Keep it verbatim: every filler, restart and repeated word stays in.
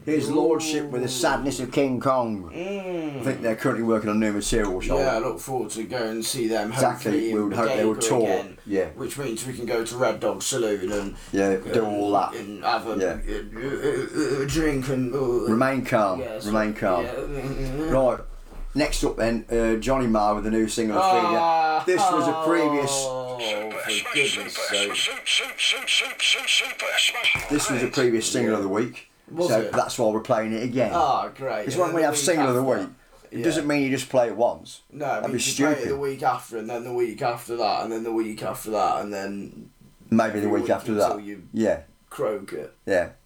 Here's Lordship with the Sadness of King Kong. Mm. I think they're currently working on new material, shall Yeah, I we? look forward to going and see them. Exactly, Hopefully we in would hope they would Bodega tour. again, Yeah. which means we can go to Red Dog Saloon and Yeah, do all that. and have a, Yeah. a, a, a drink and uh, Remain calm. yes, Remain calm. yeah. Right. Next up then, uh, Johnny Marr with the new single Ah, Feeder. This was a previous. Oh, for goodness sake! This was a previous single of the week. Was so it? that's why we're playing it again. Ah, great. Because And when then we the have week single of the after. week, it Yeah. doesn't mean you just play it once. No, That'd I be mean, you play it stupid. the week after, and then the week after that, and then the week after that, and then Maybe the every week after until that. you Yeah, croak it. yeah.